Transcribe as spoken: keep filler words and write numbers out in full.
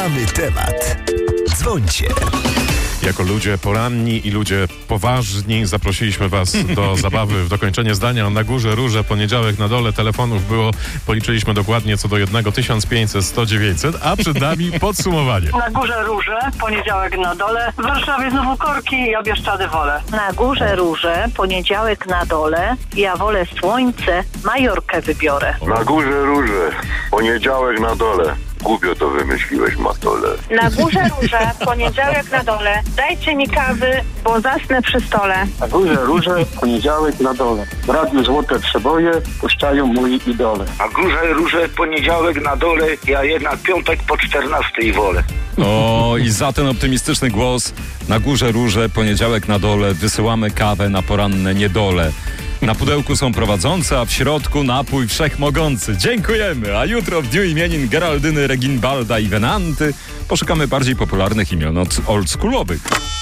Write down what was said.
Mamy temat. Dzwońcie. Jako ludzie poranni i ludzie poważni zaprosiliśmy was do zabawy w dokończenie zdania. Na górze róże, poniedziałek na dole telefonów było, policzyliśmy dokładnie co do jednego, tysiąc pięćset, sto, dziewięćset, a przed nami podsumowanie. Na górze róże, poniedziałek na dole, w Warszawie znowu korki i obie Bieszczady wolę. Na górze róże, poniedziałek na dole, ja wolę słońce, Majorkę wybiorę. Na górze róże, poniedziałek na dole. Głupio to wymyśliłeś, Matole. Na górze róże, poniedziałek na dole. Dajcie mi kawy, bo zasnę przy stole. Na górze róże, poniedziałek na dole. W radiu Złote Przeboje puszczają moi idole. Na górze róże, poniedziałek na dole. Ja jednak piątek po czternastej wolę. O, i za ten optymistyczny głos na górze róże, poniedziałek na dole wysyłamy kawę na poranne niedole. Na pudełku są prowadzące, a w środku napój wszechmogący. Dziękujemy! A jutro w dniu imienin Geraldyny, Reginbalda i Wenanty poszukamy bardziej popularnych imion od oldschoolowych.